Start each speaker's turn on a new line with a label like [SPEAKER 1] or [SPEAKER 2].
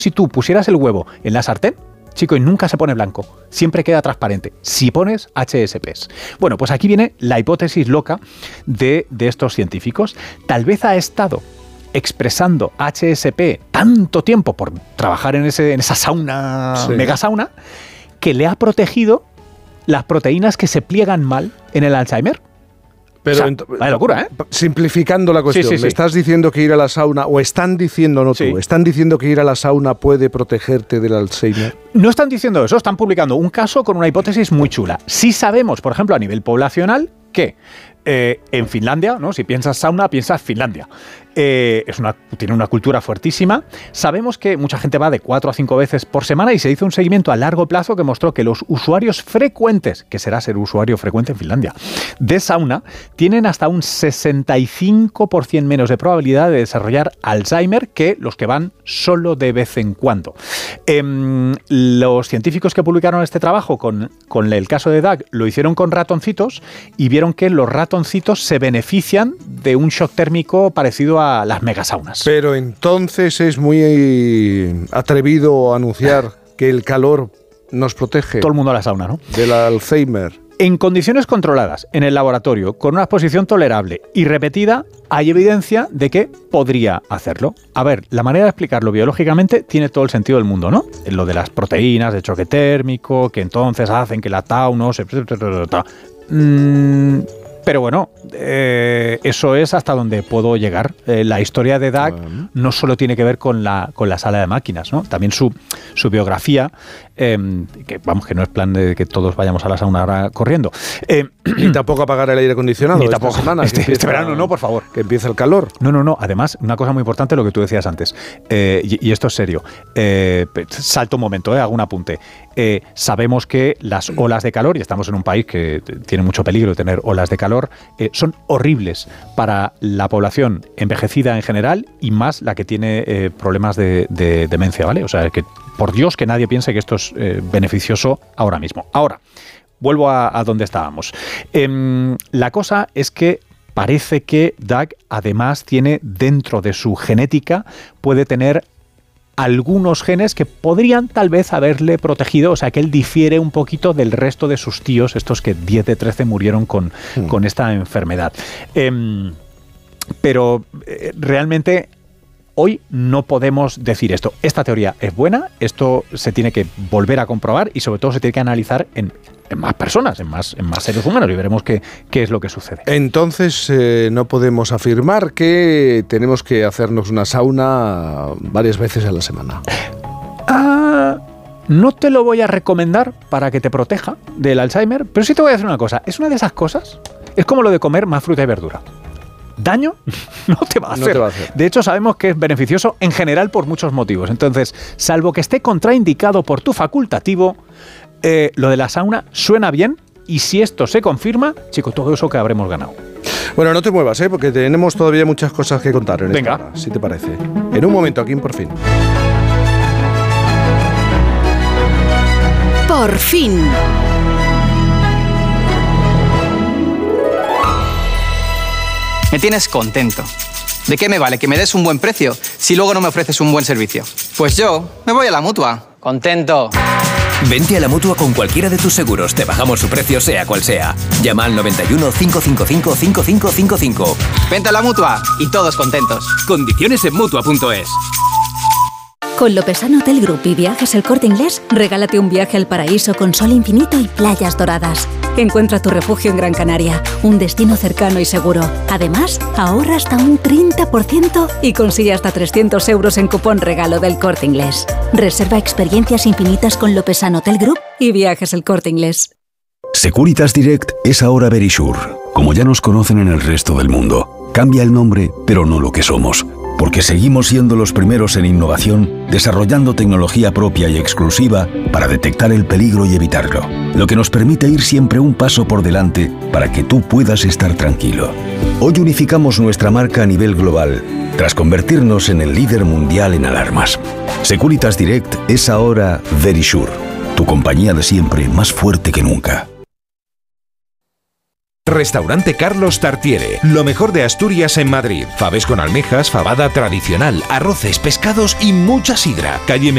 [SPEAKER 1] Si tú pusieras el huevo en la sartén, chico, y nunca se pone blanco, siempre queda transparente, si pones HSPs. Bueno, pues aquí viene la hipótesis loca de estos científicos. Tal vez ha estado expresando HSP tanto tiempo por trabajar en esa sauna, sí, mega sauna, que le ha protegido las proteínas que se pliegan mal en el Alzheimer.
[SPEAKER 2] Pero
[SPEAKER 1] vaya locura, ¿eh?
[SPEAKER 2] Simplificando la cuestión, ¿me estás diciendo que ir a la sauna, o están diciendo, no tú, están diciendo que ir a la sauna puede protegerte del Alzheimer?
[SPEAKER 1] No están diciendo eso, están publicando un caso con una hipótesis muy chula. Sí sabemos, por ejemplo, a nivel poblacional, que en Finlandia, ¿no? Si piensas sauna, piensas Finlandia. Tiene una cultura fuertísima. Sabemos que mucha gente va de 4 a 5 veces por semana y se hizo un seguimiento a largo plazo que mostró que los usuarios frecuentes, que será ser usuario frecuente en Finlandia, de sauna, tienen hasta un 65% menos de probabilidad de desarrollar Alzheimer que los que van solo de vez en cuando. Los científicos que publicaron este trabajo con el caso de Doug lo hicieron con ratoncitos y vieron que los ratoncitos se benefician de un shock térmico parecido a las megasaunas.
[SPEAKER 2] Pero entonces es muy atrevido anunciar que el calor nos protege.
[SPEAKER 1] Todo el mundo a la sauna, ¿no?
[SPEAKER 2] Del Alzheimer.
[SPEAKER 1] En condiciones controladas, en el laboratorio, con una exposición tolerable y repetida, hay evidencia de que podría hacerlo. A ver, la manera de explicarlo biológicamente tiene todo el sentido del mundo, ¿no? Lo de las proteínas de choque térmico, que entonces hacen que la tau no se... Pero bueno, eso es hasta donde puedo llegar. La historia de Doug no solo tiene que ver con la sala de máquinas, ¿no? También su biografía, que no es plan de que todos vayamos a la sauna ahora corriendo.
[SPEAKER 2] Ni tampoco apagar el aire acondicionado.
[SPEAKER 1] Ni tampoco.
[SPEAKER 2] Semana,
[SPEAKER 1] este verano no, por favor.
[SPEAKER 2] Que empieza el calor.
[SPEAKER 1] No. Además, una cosa muy importante, lo que tú decías antes, y esto es serio. Salto un momento, hago un apunte. Sabemos que las olas de calor, y estamos en un país que tiene mucho peligro de tener olas de calor, son horribles para la población envejecida en general y más la que tiene problemas de demencia, ¿vale? O sea, que por Dios que nadie piense que esto es beneficioso ahora mismo. Ahora, vuelvo a donde estábamos. La cosa es que parece que Doug además tiene dentro de su genética, puede tener algunos genes que podrían tal vez haberle protegido, o sea que él difiere un poquito del resto de sus tíos, estos que 10 de 13 murieron con esta enfermedad. Pero realmente hoy no podemos decir esto. Esta teoría es buena, esto se tiene que volver a comprobar y sobre todo se tiene que analizar en más personas, en más seres humanos y veremos qué es lo que sucede.
[SPEAKER 2] Entonces no podemos afirmar que tenemos que hacernos una sauna varias veces a la semana.
[SPEAKER 1] No te lo voy a recomendar para que te proteja del Alzheimer, pero sí te voy a decir una cosa. Es una de esas cosas, es como lo de comer más fruta y verdura. Daño no te va a hacer. De hecho, sabemos que es beneficioso en general por muchos motivos. Entonces, salvo que esté contraindicado por tu facultativo, lo de la sauna suena bien y si esto se confirma, chicos, todo eso que habremos ganado.
[SPEAKER 2] Bueno, no te muevas, porque tenemos todavía muchas cosas que contar en esta hora, si te parece. En un momento, aquí en Por Fin.
[SPEAKER 3] Por Fin.
[SPEAKER 4] Me tienes contento. ¿De qué me vale que me des un buen precio si luego no me ofreces un buen servicio? Pues yo me voy a la Mutua. Contento.
[SPEAKER 5] Vente a la Mutua con cualquiera de tus seguros. Te bajamos su precio sea cual sea. Llama al 91 555 5555.
[SPEAKER 4] Vente a la Mutua y todos contentos.
[SPEAKER 5] Condiciones en Mutua.es.
[SPEAKER 3] Con Lopesano Hotel Group y Viajes El Corte Inglés, regálate un viaje al paraíso con sol infinito y playas doradas. Encuentra tu refugio en Gran Canaria, un destino cercano y seguro. Además, ahorra hasta un 30% y consigue hasta 300 euros en cupón regalo del Corte Inglés. Reserva experiencias infinitas con Lopesano Hotel Group y Viajes El Corte Inglés.
[SPEAKER 6] Securitas Direct es ahora Verisure. Como ya nos conocen en el resto del mundo, cambia el nombre, pero no lo que somos. Porque seguimos siendo los primeros en innovación, desarrollando tecnología propia y exclusiva para detectar el peligro y evitarlo, lo que nos permite ir siempre un paso por delante para que tú puedas estar tranquilo. Hoy unificamos nuestra marca a nivel global, tras convertirnos en el líder mundial en alarmas. Securitas Direct es ahora Verisure, tu compañía de siempre más fuerte que nunca.
[SPEAKER 7] Restaurante Carlos Tartiere, lo mejor de Asturias en Madrid. Faves con almejas, fabada tradicional, arroces, pescados y mucha sidra. Calle